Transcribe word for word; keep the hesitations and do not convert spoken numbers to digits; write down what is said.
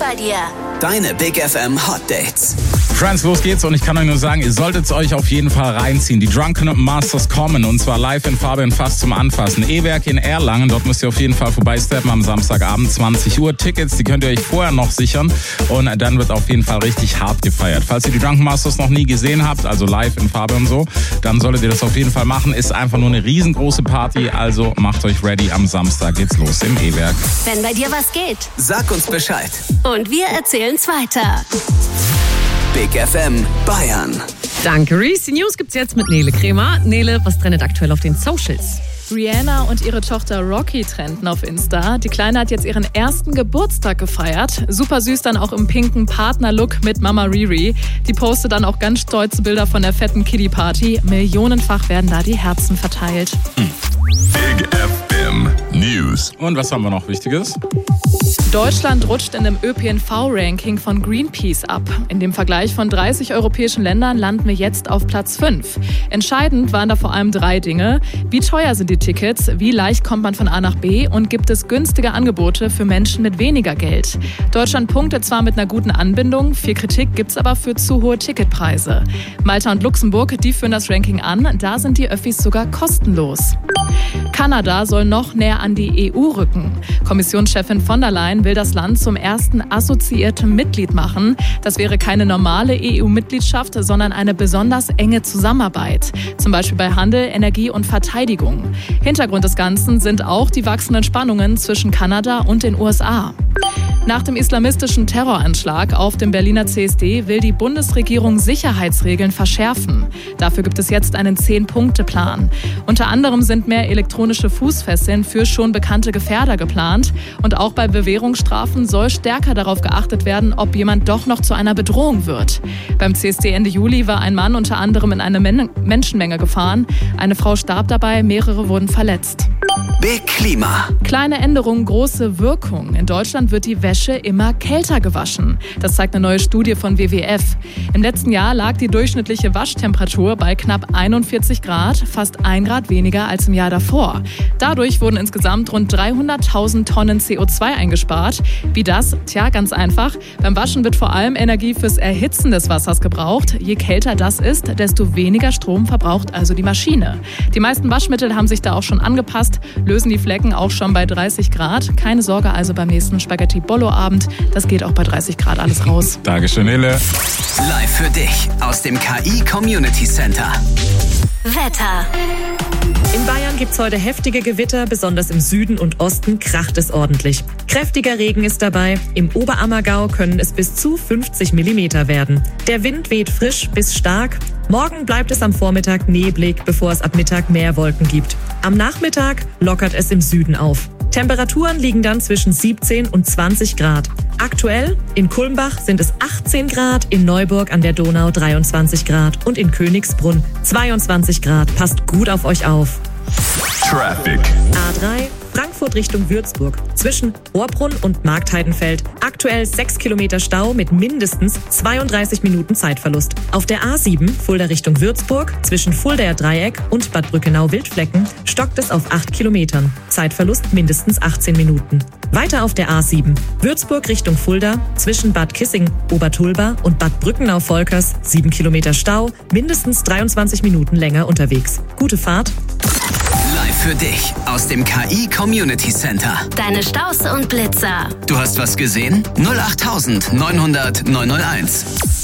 bei dir. Deine Big F M Hot Dates. Friends, los geht's und ich kann euch nur sagen, ihr solltet es euch auf jeden Fall reinziehen. Die Drunken Masters kommen und zwar live in Farbe und Fast zum Anfassen. E-Werk in Erlangen, dort müsst ihr auf jeden Fall vorbeisteppen am Samstagabend zwanzig Uhr. Tickets, die könnt ihr euch vorher noch sichern und dann wird auf jeden Fall richtig hart gefeiert. Falls ihr die Drunken Masters noch nie gesehen habt, also live in Farbe und so, dann solltet ihr das auf jeden Fall machen. Ist einfach nur eine riesengroße Party, also macht euch ready. Am Samstag geht's los im E-Werk. Wenn bei dir was geht, Sag uns Bescheid. und wir erzählen's weiter. Big F M Bayern. Danke, Reese. Die News gibt's jetzt mit Nele Kremer. Nele, was trendet aktuell auf den Socials? Rihanna und ihre Tochter Rocky trenden auf Insta. Die Kleine hat jetzt ihren ersten Geburtstag gefeiert. Super süß dann auch im pinken Partnerlook mit Mama Riri. Die postet dann auch ganz stolze Bilder von der fetten Kiddie-Party. Millionenfach werden da die Herzen verteilt. Big F M News. Und was haben wir noch Wichtiges? Deutschland rutscht in dem Ö P N V-Ranking von Greenpeace ab. In dem Vergleich von dreißig europäischen Ländern landen wir jetzt auf Platz fünf. Entscheidend waren da vor allem drei Dinge. Wie teuer sind die Tickets? Wie leicht kommt man von A nach B? Und gibt es günstige Angebote für Menschen mit weniger Geld? Deutschland punktet zwar mit einer guten Anbindung, viel Kritik gibt's aber für zu hohe Ticketpreise. Malta und Luxemburg, die führen das Ranking an. Da sind die Öffis sogar kostenlos. Kanada soll noch näher an die E U rücken. Kommissionschefin von der Leyen will das Land zum ersten assoziierten Mitglied machen. Das wäre keine normale E U-Mitgliedschaft, sondern eine besonders enge Zusammenarbeit. Zum Beispiel bei Handel, Energie und Verteidigung. Hintergrund des Ganzen sind auch die wachsenden Spannungen zwischen Kanada und den U S A. Nach dem islamistischen Terroranschlag auf dem Berliner C S D will die Bundesregierung Sicherheitsregeln verschärfen. Dafür gibt es jetzt einen zehn-Punkte-Plan. Unter anderem sind mehr elektronische Fußfesseln für schon bekannte Gefährder geplant. Und auch bei Bewährungsstrafen soll stärker darauf geachtet werden, ob jemand doch noch zu einer Bedrohung wird. Beim C S D Ende Juli war ein Mann unter anderem in eine Men- Menschenmenge gefahren. Eine Frau starb dabei, mehrere wurden verletzt. Big Klima. Kleine Änderung, große Wirkung. In Deutschland wird die Wäsche immer kälter gewaschen. Das zeigt eine neue Studie von W W F. Im letzten Jahr lag die durchschnittliche Waschtemperatur bei knapp einundvierzig Grad, fast ein Grad weniger als im Jahr davor. Dadurch wurden insgesamt rund dreihunderttausend Tonnen C O zwei eingespart. Wie das? Tja, ganz einfach. Beim Waschen wird vor allem Energie fürs Erhitzen des Wassers gebraucht. Je kälter das ist, desto weniger Strom verbraucht also die Maschine. Die meisten Waschmittel haben sich da auch schon angepasst, lösen die Flecken auch schon bei dreißig Grad. Keine Sorge also beim nächsten Spaghetti-Bollo-Abend. Das geht auch bei dreißig Grad alles raus. Dankeschön, Nele. Live für dich aus dem K I Community Center. Wetter. In Bayern gibt's heute heftige Gewitter, besonders im Süden und Osten kracht es ordentlich. Kräftiger Regen ist dabei. Im Oberammergau können es bis zu fünfzig Millimeter werden. Der Wind weht frisch bis stark. Morgen bleibt es am Vormittag neblig, bevor es ab Mittag mehr Wolken gibt. Am Nachmittag lockert es im Süden auf. Temperaturen liegen dann zwischen siebzehn und zwanzig Grad. Aktuell in Kulmbach sind es achtzehn Grad, in Neuburg an der Donau dreiundzwanzig Grad und in Königsbrunn zweiundzwanzig Grad. Passt gut auf euch auf. Traffic. A drei Frankfurt Richtung Würzburg. Zwischen Rohrbrunn und Marktheidenfeld. Aktuell sechs Kilometer Stau mit mindestens zweiunddreißig Minuten Zeitverlust. Auf der A sieben Fulda Richtung Würzburg. Zwischen Fuldaer Dreieck und Bad Brückenau-Wildflecken stockt es auf acht Kilometern. Zeitverlust mindestens achtzehn Minuten. Weiter auf der A sieben Würzburg Richtung Fulda. Zwischen Bad Kissing, Obertulba und Bad Brückenau-Volkers sieben Kilometer Stau. Mindestens dreiundzwanzig Minuten länger unterwegs. Gute Fahrt. Live für dich aus dem K I Community Center. Deine Staus und Blitzer. Du hast was gesehen? null acht neunhundert neunhunderт neunhunderteins.